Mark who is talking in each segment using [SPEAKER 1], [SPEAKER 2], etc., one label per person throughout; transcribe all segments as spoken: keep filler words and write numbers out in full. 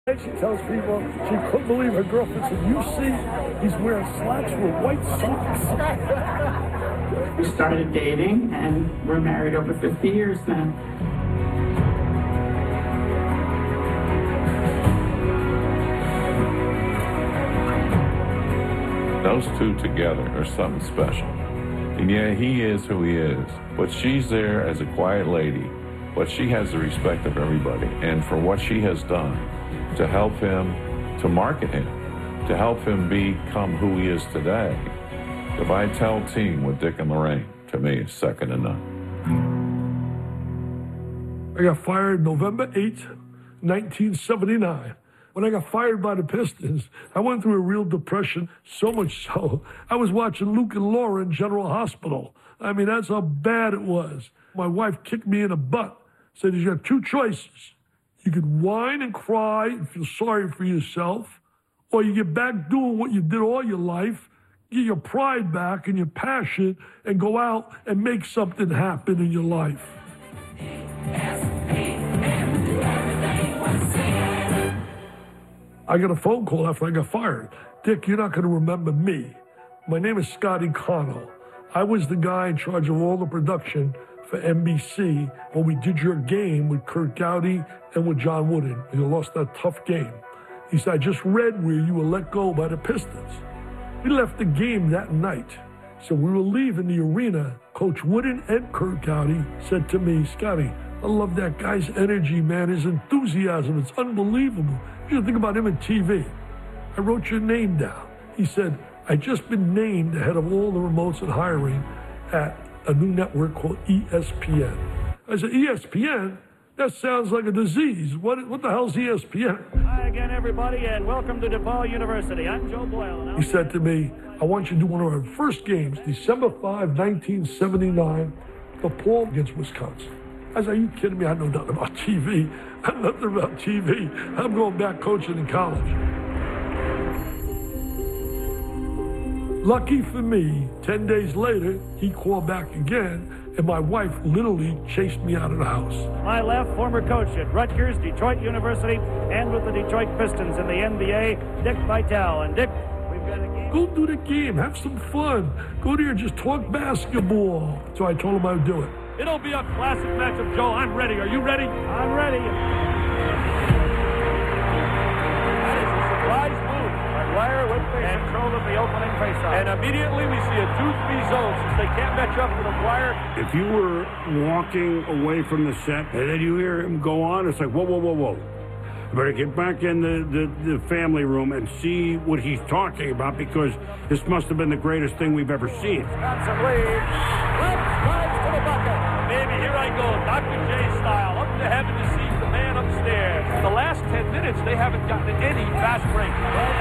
[SPEAKER 1] She tells people she couldn't believe her girlfriend said, "You see, he's wearing slacks with white socks."
[SPEAKER 2] We started dating, and we're married over fifty years now.
[SPEAKER 3] Those two together are something special. And yeah, he is who he is, but she's there as a quiet lady, but she has the respect of everybody, and for what she has done to help him, to market him, to help him become who he is today. The Vitale team with Dick and Lorraine, to me, is second to none.
[SPEAKER 1] I got fired November eighth, nineteen seventy-nine. When I got fired by the Pistons, I went through a real depression, so much so, I was watching Luke and Laura in General Hospital. I mean, that's how bad it was. My wife kicked me in the butt, said, you got two choices. You could whine and cry and feel sorry for yourself, or you get back doing what you did all your life, get your pride back and your passion, and go out and make something happen in your life. I got a phone call after I got fired. Dick, you're not going to remember me. My name is Scotty Connell. I was the guy in charge of all the production for N B C when we did your game with Kurt Gowdy and with John Wooden. You lost that tough game. He said, I just read where you were let go by the Pistons. We left the game that night. So we were leaving the arena. Coach Wooden and Kurt Gowdy said to me, Scotty, I love that guy's energy, man, his enthusiasm. It's unbelievable. You should think about him in T V. I wrote your name down. He said, I just been named the head of all the remotes and hiring at a new network called E S P N. I said, E S P N? That sounds like a disease. What, what the hell's E S P N?
[SPEAKER 4] Hi again, everybody, and welcome to DePaul University. I'm Joe Boyle. And
[SPEAKER 1] he said to me, I want you to do one of our first games, December fifth, nineteen seventy-nine, DePaul against Wisconsin. I said, are you kidding me? I know nothing about T V. I know nothing about T V. I'm going back coaching in college. Lucky for me, ten days later, he called back again, and my wife literally chased me out of the house.
[SPEAKER 4] My left, former coach at Rutgers, Detroit University, and with the Detroit Pistons in the N B A, Dick Vitale. And Dick, we've got a game.
[SPEAKER 1] Go do the game. Have some fun. Go there and just talk basketball. So I told him I would do it.
[SPEAKER 4] It'll be a classic matchup, Joe. I'm ready. Are you ready? I'm ready. That is a surprise move. McGuire with the control of the opening faceoff. And immediately we see a two three zone since they can't match up with McGuire.
[SPEAKER 5] If you were walking away from the set and then you hear him go on, it's like, whoa, whoa, whoa, whoa. You better get back in the, the, the family room and see what he's talking about, because this must have been the greatest thing we've ever seen.
[SPEAKER 4] Wisconsin leads. Let's drive to the bucket. Baby, here I go, Doctor J style, up to heaven to see the man upstairs. In the last ten minutes, they haven't gotten any fast break. And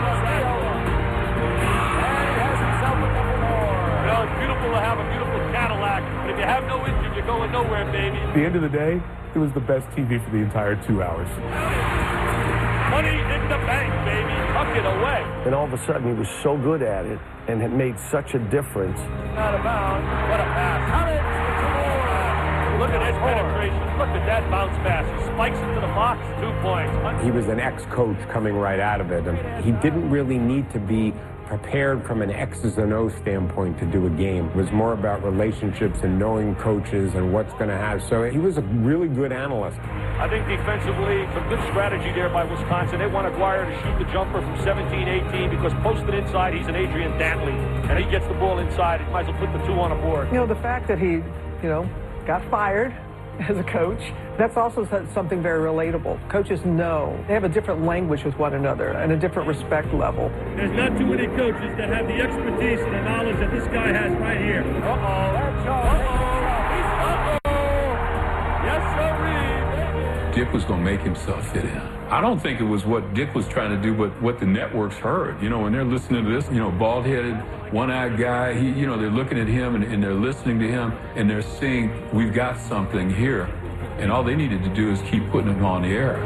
[SPEAKER 4] he has himself a couple more. You know, it's beautiful to have a beautiful Cadillac, but if you have no engine, you're going nowhere, baby.
[SPEAKER 6] At the end of the day, it was the best T V for the entire two hours.
[SPEAKER 4] Money in the bank, baby. Tuck it away.
[SPEAKER 7] And all of a sudden, he was so good at it and it made such a difference.
[SPEAKER 4] Not a bound. What a pass. Look at his penetration. Look at that bounce pass. He spikes into the box. Two points.
[SPEAKER 8] He was an ex-coach coming right out of it, and he didn't really need to be prepared from an X's and O's standpoint to do a game. It was more about relationships and knowing coaches and what's going to have. So he was a really good analyst.
[SPEAKER 4] I think defensively, some good strategy there by Wisconsin. They want McGuire to shoot the jumper from seventeen eighteen because posted inside, he's an Adrian Dantley, and he gets the ball inside. He might as well put the two on a board.
[SPEAKER 9] You know, the fact that he, you know, got fired as a coach, that's also something very relatable. Coaches know. They have a different language with one another and a different respect level.
[SPEAKER 4] There's not too many coaches that have the expertise and the knowledge that this guy has right here. Uh-oh, that's uh-oh. Uh-oh. Yes, sir.
[SPEAKER 10] Dick was going to make himself fit in. I don't think it was what Dick was trying to do, but what the networks heard. You know, when they're listening to this, you know, bald-headed, one-eyed guy, he, you know, they're looking at him and, and they're listening to him and they're seeing, we've got something here. And all they needed to do is keep putting him on the air.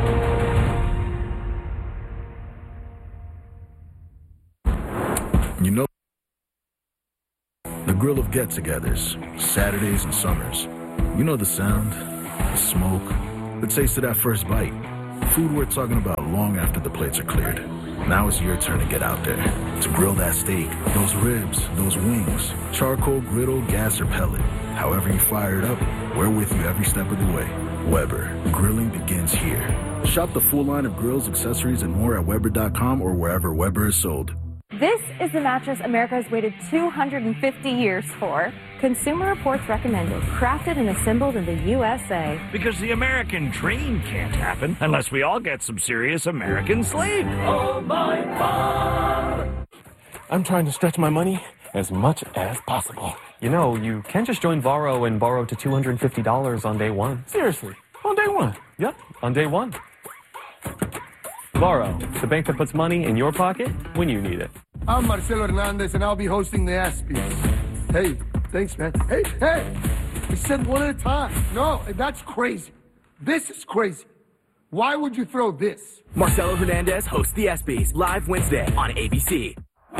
[SPEAKER 11] You know, the grill of get-togethers, Saturdays and summers. You know the sound, the smoke, the taste of that first bite. Food we're talking about long after the plates are cleared. Now it's your turn to get out there. To grill that steak, those ribs, those wings, charcoal, griddle, gas, or pellet. However you fire it up, we're with you every step of the way. Weber, grilling begins here. Shop the full line of grills, accessories, and more at Weber dot com or wherever Weber is sold.
[SPEAKER 12] This is the mattress America has waited two hundred fifty years for. Consumer Reports recommended, crafted and assembled in the U S A.
[SPEAKER 13] Because the American dream can't happen unless we all get some serious American sleep.
[SPEAKER 14] Oh, my God.
[SPEAKER 15] I'm trying to stretch my money as much as possible.
[SPEAKER 16] You know, you can't just join Varo and borrow to two hundred fifty dollars on day one.
[SPEAKER 15] Seriously, on day one?
[SPEAKER 16] Yep, on day one. Varo, the bank that puts money in your pocket when you need it.
[SPEAKER 17] I'm Marcelo Hernandez, and I'll be hosting the ESPYs. Hey, thanks, man. Hey, hey! I said one at a time. No, that's crazy. This is crazy. Why would you throw this?
[SPEAKER 18] Marcelo Hernandez hosts the ESPYs live Wednesday on A B C.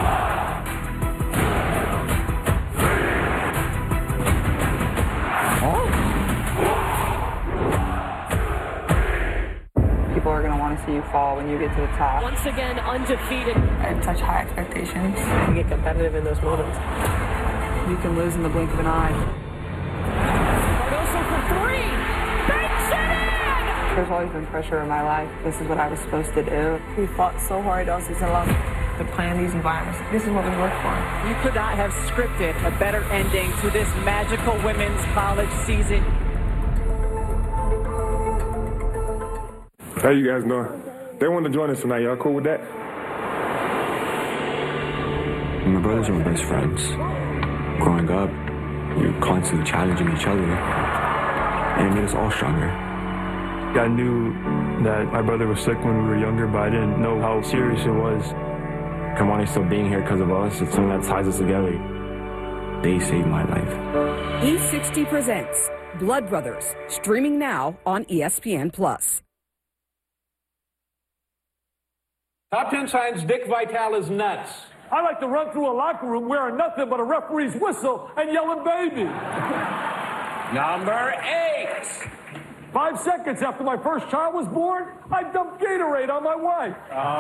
[SPEAKER 19] People are going to want to see you fall when you get to the top.
[SPEAKER 20] Once again, undefeated.
[SPEAKER 19] I have such high expectations.
[SPEAKER 9] You get competitive in those moments.
[SPEAKER 19] You can lose in the blink of an eye.
[SPEAKER 20] Cardoso for three. Banks it in!
[SPEAKER 19] There's always been pressure in my life. This is what I was supposed to do. We fought so hard all season long to plan these environments. This is what we work for.
[SPEAKER 21] You could not have scripted a better ending to this magical women's college season.
[SPEAKER 22] How you guys doing? They want to join us tonight. Y'all cool with that?
[SPEAKER 23] My brothers are my best friends. Growing up, you're constantly challenging each other, and it made us all stronger.
[SPEAKER 24] I knew that my brother was sick when we were younger, but I didn't know how serious it was.
[SPEAKER 23] Kamani still being here because of us, it's something that ties us together. They saved my life.
[SPEAKER 25] E sixty presents Blood Brothers, streaming now on E S P N Plus.
[SPEAKER 26] Top ten Science, Dick Vitale is nuts.
[SPEAKER 4] I like to run through a locker room wearing nothing but a referee's whistle and yelling baby.
[SPEAKER 26] Number eight.
[SPEAKER 4] Five seconds after my first child was born, I dumped Gatorade on my wife.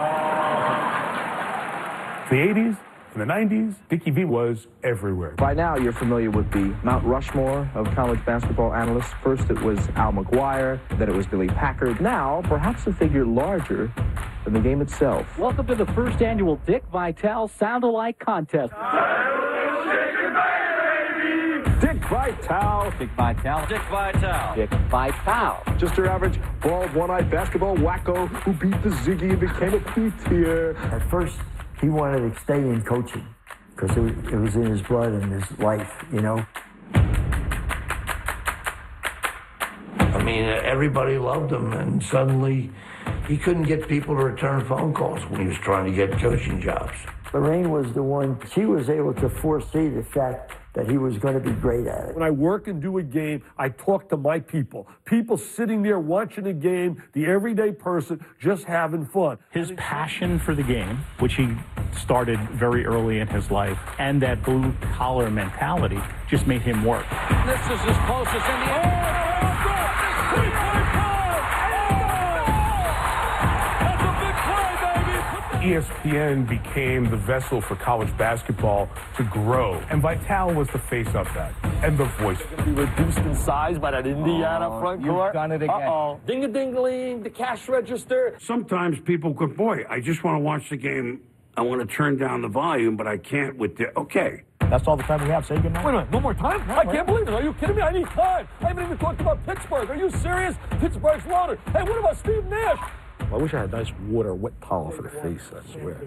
[SPEAKER 6] Oh. The eighties and the nineties, Dickie V was everywhere.
[SPEAKER 27] By now, you're familiar with the Mount Rushmore of college basketball analysts. First, it was Al McGuire, then it was Billy Packard. Now, perhaps a figure larger than the game itself.
[SPEAKER 28] Welcome to the first annual Dick Vitale Sound-Alike Contest.
[SPEAKER 27] Dick Vitale.
[SPEAKER 28] Dick Vitale.
[SPEAKER 26] Dick Vitale.
[SPEAKER 28] Dick Vitale.
[SPEAKER 27] Just your average bald, one-eyed basketball wacko who beat the Ziggy and became a P-tier.
[SPEAKER 29] At first, he wanted to stay in coaching because it, it was in his blood and his life, you know.
[SPEAKER 30] I mean, everybody loved him, and suddenly he couldn't get people to return phone calls when he was trying to get coaching jobs.
[SPEAKER 29] Lorraine was the one, she was able to foresee the fact that he was going to be great at it.
[SPEAKER 1] When I work and do a game, I talk to my people. People sitting there watching a game, the everyday person just having fun.
[SPEAKER 31] His passion for the game, which he started very early in his life, and that blue-collar mentality just made him work.
[SPEAKER 26] This is his closest in the air.
[SPEAKER 6] E S P N became the vessel for college basketball to grow, and Vitale was the face of that and the voice.
[SPEAKER 29] Be reduced in size by that Indiana
[SPEAKER 27] oh,
[SPEAKER 29] front
[SPEAKER 27] you've
[SPEAKER 29] court.
[SPEAKER 27] Done it again.
[SPEAKER 29] Uh-oh. Ding-a-ding-ling, the cash register.
[SPEAKER 5] Sometimes people go, boy, I just want to watch the game. I want to turn down the volume, but I can't with the, okay.
[SPEAKER 29] That's all the time we have. Say goodnight.
[SPEAKER 4] Wait a minute, one more time? I can't believe it. Are you kidding me? I need time. I haven't even talked about Pittsburgh. Are you serious? Pittsburgh's loaded. Hey, what about Steve Nash?
[SPEAKER 29] I wish I had nice water, wet towel for the face, I swear.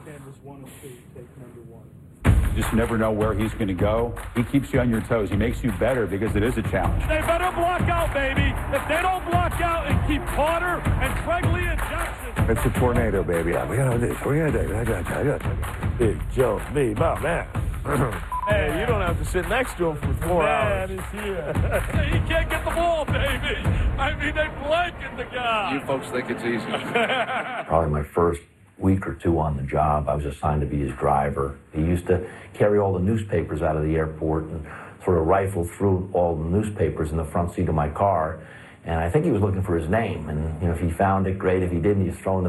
[SPEAKER 32] You just never know where he's going to go. He keeps you on your toes. He makes you better because it is a challenge.
[SPEAKER 4] They better block out, baby. If they don't block out and keep Carter and Tregley and Jackson.
[SPEAKER 29] It's a tornado, baby. Yeah, we got to do this. We got to do I got I got Big Joe, me, my man. Hey, you don't have to sit next to him for four
[SPEAKER 4] man
[SPEAKER 29] hours.
[SPEAKER 4] Man is here. He can't get the ball, baby. I mean, they blanket the guy.
[SPEAKER 32] You folks think it's easy.
[SPEAKER 33] Probably my first week or two on the job, I was assigned to be his driver. He used to carry all the newspapers out of the airport and sort of rifle through all the newspapers in the front seat of my car. And I think he was looking for his name. And, you know, if he found it, great. If he didn't, he's throwing the